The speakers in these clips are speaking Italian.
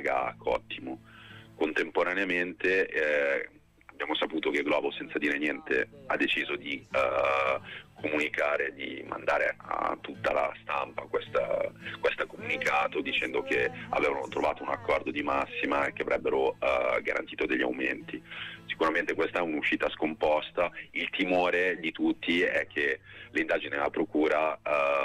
collega Cottimo. Contemporaneamente abbiamo saputo che Glovo, senza dire niente, ha deciso di comunicare, di mandare a tutta la stampa questo comunicato dicendo che avevano trovato un accordo di massima e che avrebbero garantito degli aumenti. Sicuramente questa è un'uscita scomposta. Il timore di tutti è che le indagini della procura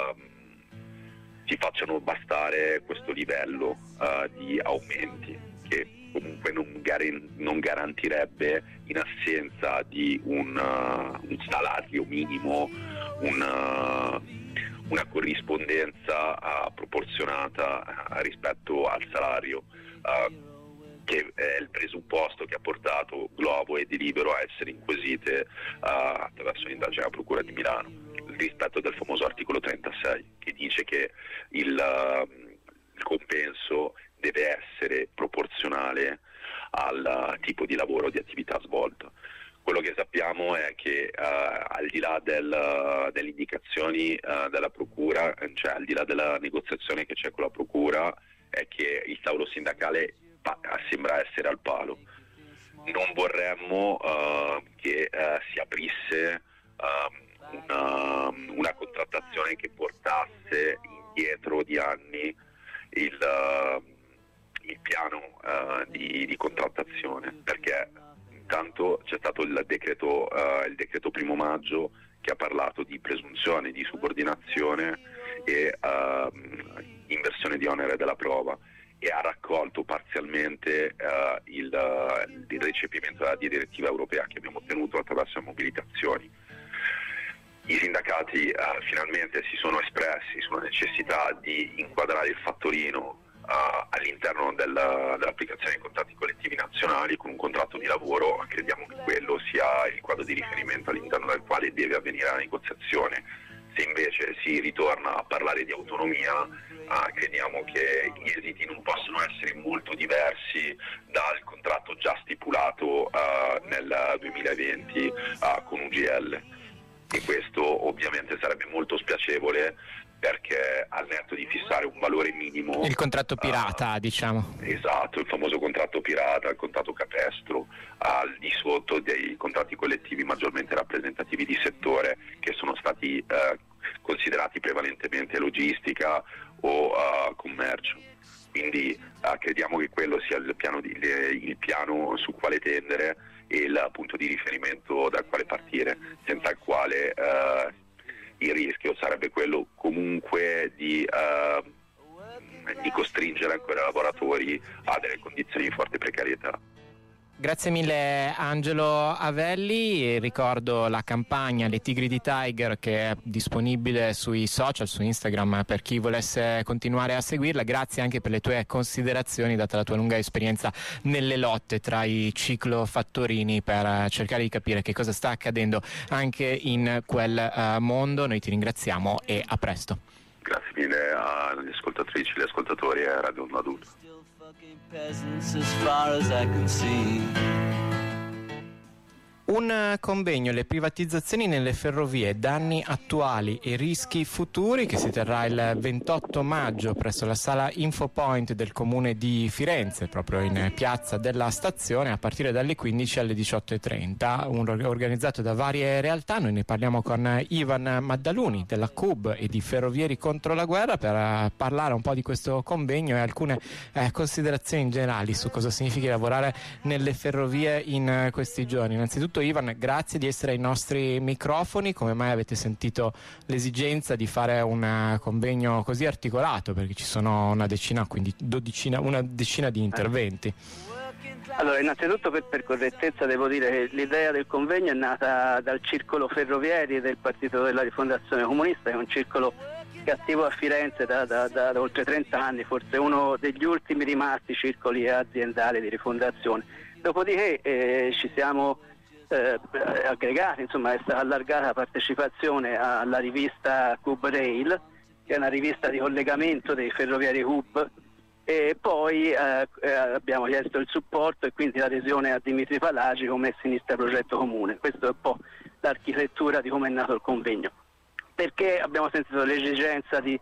si facciano bastare questo livello di aumenti, che comunque non garantirebbe, in assenza di un salario minimo, una corrispondenza proporzionata rispetto al salario, che è il presupposto che ha portato Glovo e Delibero a essere inquisite attraverso l'indagine della Procura di Milano, rispetto del famoso articolo 36, che dice che il compenso deve essere proporzionale al tipo di lavoro, di attività svolta. Quello che sappiamo è che al di là delle indicazioni della Procura, cioè al di là della negoziazione che c'è con la Procura, è che il tavolo sindacale sembra essere al palo. Non vorremmo che si aprisse una contrattazione che portasse indietro di anni il piano di contrattazione, perché intanto c'è stato il decreto 1° maggio che ha parlato di presunzione di subordinazione e inversione di onere della prova, e ha raccolto parzialmente il recepimento della direttiva europea che abbiamo ottenuto attraverso le mobilitazioni. I sindacati finalmente si sono espressi sulla necessità di inquadrare il fattorino all'interno dell'applicazione dei contratti collettivi nazionali con un contratto di lavoro. Crediamo che quello sia il quadro di riferimento all'interno del quale deve avvenire la negoziazione. Se invece si ritorna a parlare di autonomia, crediamo che gli esiti non possono essere molto diversi dal contratto già stipulato nel 2020 con UGL, e questo ovviamente sarebbe molto spiacevole, perché al netto di fissare un valore minimo, il contratto pirata, diciamo. Esatto, il famoso contratto pirata, il contratto capestro, al di sotto dei contratti collettivi maggiormente rappresentativi di settore, che sono stati considerati prevalentemente logistica o commercio. Quindi crediamo che quello sia il piano su quale tendere e il punto di riferimento dal quale partire, senza il quale il rischio sarebbe quello comunque di costringere ancora i lavoratori a delle condizioni di forte precarietà. Grazie mille Angelo Avelli. Ricordo la campagna Le Tigri di Tiger, che è disponibile sui social, su Instagram, per chi volesse continuare a seguirla. Grazie anche per le tue considerazioni, data la tua lunga esperienza nelle lotte tra i ciclofattorini, per cercare di capire che cosa sta accadendo anche in quel mondo. Noi ti ringraziamo e a presto. Grazie mille agli ascoltatrici, agli ascoltatori e a Radio Onda Adulta. Un convegno, le privatizzazioni nelle ferrovie, danni attuali e rischi futuri, che si terrà il 28 maggio presso la sala Infopoint del comune di Firenze, proprio in piazza della stazione, a partire dalle 15 alle 18:30, organizzato da varie realtà. Noi ne parliamo con Ivan Maddaluni della CUB e di Ferrovieri contro la guerra, per parlare un po' di questo convegno e alcune considerazioni generali su cosa significa lavorare nelle ferrovie in questi giorni. Innanzitutto, Ivan, grazie di essere ai nostri microfoni. Come mai avete sentito l'esigenza di fare un convegno così articolato? Perché ci sono una decina di interventi. Allora, innanzitutto per correttezza devo dire che l'idea del convegno è nata dal Circolo Ferrovieri del Partito della Rifondazione Comunista, che è un circolo che è attivo a Firenze da oltre 30 anni, forse uno degli ultimi rimasti circoli aziendali di rifondazione. Dopodiché ci siamo aggregati, insomma è stata allargata la partecipazione alla rivista CUB Rail, che è una rivista di collegamento dei ferrovieri CUB, e poi abbiamo chiesto il supporto e quindi l'adesione a Dimitri Palagi come Sinistra Progetto Comune. Questa è un po' l'architettura di come è nato il convegno. Perché abbiamo sentito l'esigenza di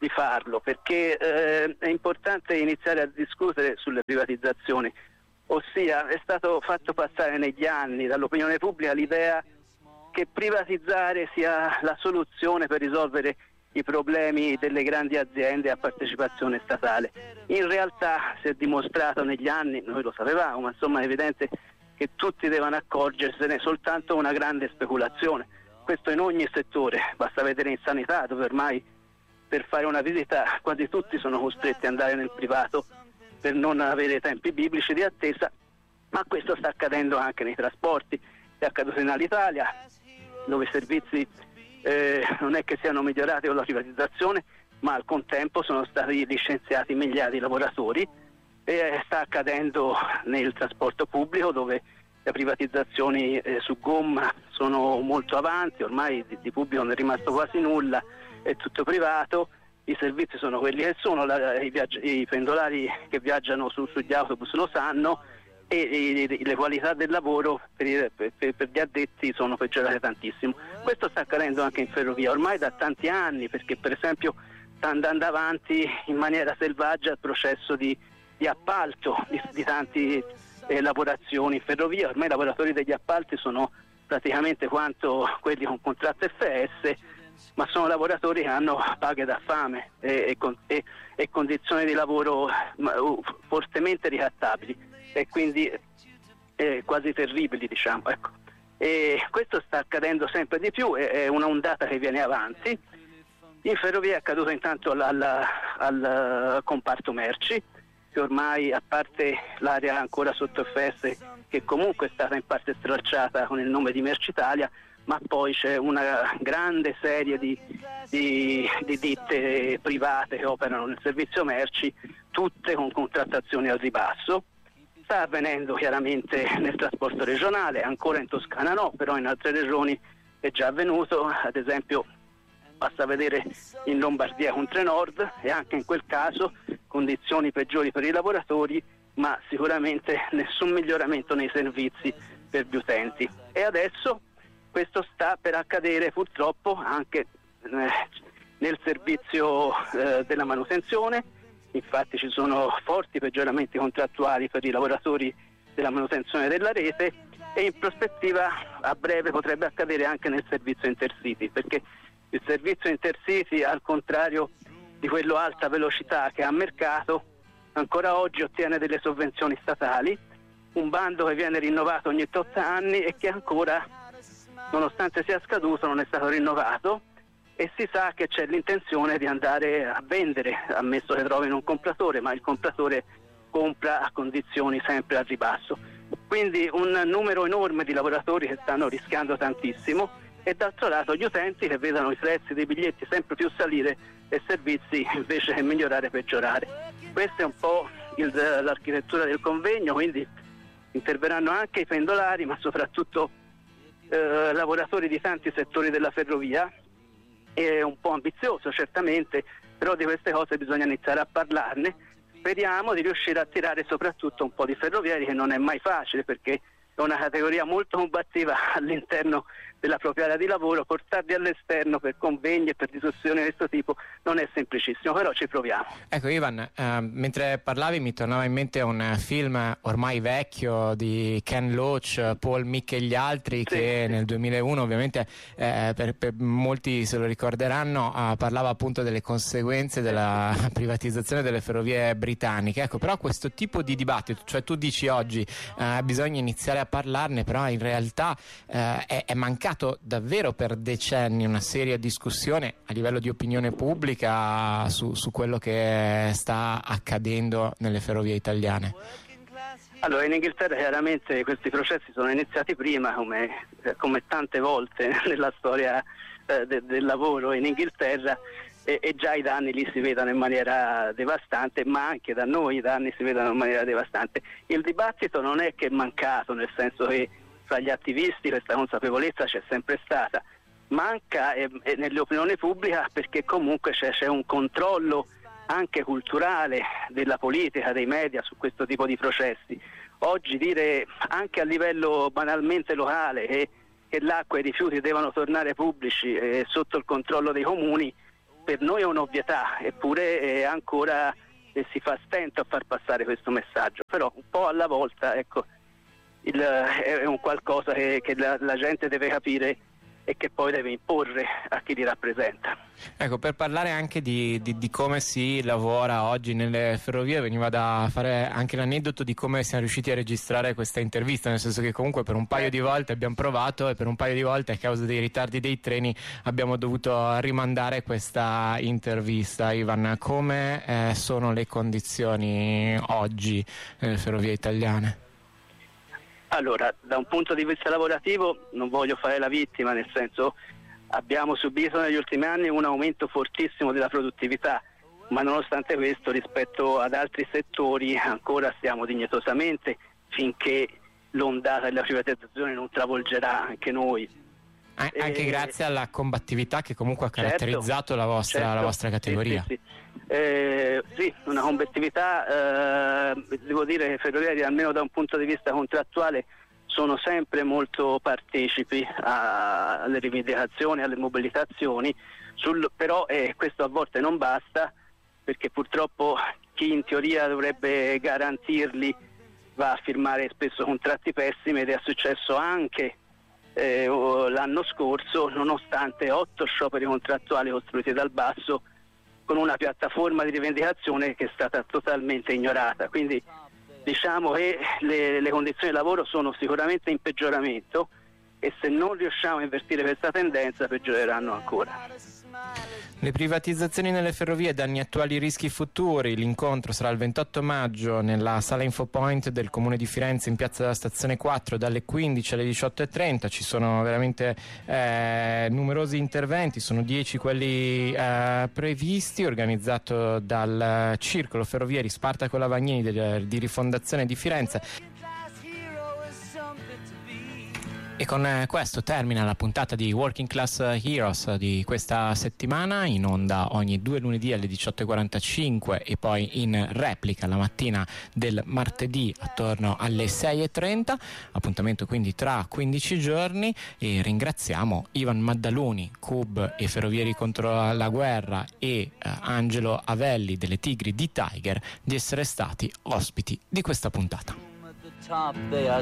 di farlo, perché è importante iniziare a discutere sulle privatizzazioni, ossia è stato fatto passare negli anni dall'opinione pubblica l'idea che privatizzare sia la soluzione per risolvere i problemi delle grandi aziende a partecipazione statale. In realtà si è dimostrato negli anni, noi lo sapevamo, ma insomma è evidente che tutti devono accorgersene, soltanto una grande speculazione. Questo in ogni settore, basta vedere in sanità, dove ormai per fare una visita quasi tutti sono costretti ad andare nel privato per non avere tempi biblici di attesa, ma questo sta accadendo anche nei trasporti, è accaduto in Alitalia, dove i servizi non è che siano migliorati con la privatizzazione, ma al contempo sono stati licenziati migliaia di lavoratori, e sta accadendo nel trasporto pubblico, dove le privatizzazioni su gomma sono molto avanti, ormai di pubblico non è rimasto quasi nulla, è tutto privato, i servizi sono quelli che sono, i pendolari che viaggiano sugli autobus lo sanno, e le qualità del lavoro per gli addetti sono peggiorate tantissimo. Questo sta accadendo anche in ferrovia ormai da tanti anni, perché per esempio sta andando avanti in maniera selvaggia il processo di appalto di tante lavorazioni in ferrovia. Ormai i lavoratori degli appalti sono praticamente quanto quelli con contratto FS, ma sono lavoratori che hanno paghe da fame e condizioni di lavoro fortemente ricattabili, e quindi quasi terribili, diciamo, ecco. E questo sta accadendo sempre di più, è una ondata che viene avanti. In ferrovia è accaduto intanto al comparto merci, che ormai, a parte l'area ancora sotto FS, che comunque è stata in parte stralciata con il nome di Mercitalia, ma poi c'è una grande serie di ditte private che operano nel servizio merci, tutte con contrattazioni al ribasso. Sta avvenendo chiaramente nel trasporto regionale, ancora in Toscana no, però in altre regioni è già avvenuto, ad esempio basta vedere in Lombardia con Trenord, e anche in quel caso condizioni peggiori per i lavoratori, ma sicuramente nessun miglioramento nei servizi per gli utenti. E adesso questo sta per accadere purtroppo anche nel servizio della manutenzione. Infatti ci sono forti peggioramenti contrattuali per i lavoratori della manutenzione della rete, e in prospettiva a breve potrebbe accadere anche nel servizio Intercity, perché il servizio Intercity, al contrario di quello alta velocità che ha mercato, ancora oggi ottiene delle sovvenzioni statali, un bando che viene rinnovato ogni 8 anni e che ancora, nonostante sia scaduto, non è stato rinnovato, e si sa che c'è l'intenzione di andare a vendere, ammesso che trovino un compratore, ma il compratore compra a condizioni sempre al ribasso. Quindi un numero enorme di lavoratori che stanno rischiando tantissimo, e d'altro lato gli utenti che vedono i prezzi dei biglietti sempre più salire e servizi invece che migliorare peggiorare. Questa è un po' l'architettura del convegno, quindi interverranno anche i pendolari, ma soprattutto lavoratori di tanti settori della ferrovia. È un po' ambizioso certamente, però di queste cose bisogna iniziare a parlarne. Speriamo di riuscire a attirare soprattutto un po' di ferrovieri, che non è mai facile, perché è una categoria molto combattiva all'interno della propria area di lavoro. Portarli all'esterno per convegni e per discussioni di questo tipo non è semplicissimo, però ci proviamo. Ecco Ivan, mentre parlavi mi tornava in mente un film ormai vecchio di Ken Loach, Paul, Mick e gli altri, che nel 2001 ovviamente per molti se lo ricorderanno, parlava appunto delle conseguenze della privatizzazione delle ferrovie britanniche. Ecco, però questo tipo di dibattito, cioè tu dici oggi bisogna iniziare a parlarne, però in realtà è mancato davvero per decenni una seria discussione a livello di opinione pubblica su quello che sta accadendo nelle ferrovie italiane. Allora, in Inghilterra chiaramente questi processi sono iniziati prima, come tante volte nella storia del lavoro in Inghilterra, e già i danni lì si vedono in maniera devastante, ma anche da noi i danni si vedono in maniera devastante. Il dibattito non è che è mancato, nel senso che fra gli attivisti questa consapevolezza c'è sempre stata, manca nell'opinione pubblica, perché comunque c'è un controllo anche culturale della politica, dei media su questo tipo di processi. Oggi dire anche a livello banalmente locale che l'acqua e i rifiuti devono tornare pubblici sotto il controllo dei comuni per noi è un'ovvietà, eppure ancora si fa stento a far passare questo messaggio, però un po' alla volta, ecco, è un qualcosa che la gente deve capire e che poi deve imporre a chi li rappresenta. Ecco, per parlare anche di come si lavora oggi nelle ferrovie, veniva da fare anche l'aneddoto di come siamo riusciti a registrare questa intervista, nel senso che comunque per un paio di volte abbiamo provato e per un paio di volte a causa dei ritardi dei treni abbiamo dovuto rimandare questa intervista. Ivan, come sono le condizioni oggi nelle ferrovie italiane? Allora, da un punto di vista lavorativo non voglio fare la vittima, nel senso abbiamo subito negli ultimi anni un aumento fortissimo della produttività, ma nonostante questo rispetto ad altri settori ancora stiamo dignitosamente finché l'ondata della privatizzazione non travolgerà anche noi. Anche grazie alla combattività che comunque ha caratterizzato la vostra categoria. Sì, una combattività, devo dire che i ferrovieri almeno da un punto di vista contrattuale sono sempre molto partecipi alle rivendicazioni, alle mobilitazioni, però questo a volte non basta, perché purtroppo chi in teoria dovrebbe garantirli va a firmare spesso contratti pessimi, ed è successo anche l'anno scorso, nonostante 8 scioperi contrattuali costruiti dal basso con una piattaforma di rivendicazione che è stata totalmente ignorata. Quindi diciamo che le condizioni di lavoro sono sicuramente in peggioramento, e se non riusciamo a invertire questa tendenza peggioreranno ancora. Le privatizzazioni nelle ferrovie, danni attuali, rischi futuri. L'incontro sarà il 28 maggio nella sala Infopoint del Comune di Firenze in piazza della Stazione 4 dalle 15 alle 18:30. Ci sono veramente numerosi interventi, sono 10 quelli previsti, organizzato dal Circolo Ferrovieri Spartaco Lavagnini di Rifondazione di Firenze. E con questo termina la puntata di Working Class Heroes di questa settimana, in onda ogni 2 lunedì alle 18:45 e poi in replica la mattina del martedì attorno alle 6:30. Appuntamento quindi tra 15 giorni, e ringraziamo Ivan Maddaloni, CUB e Ferrovieri contro la guerra, e Angelo Avelli delle Tigri di Tiger di essere stati ospiti di questa puntata.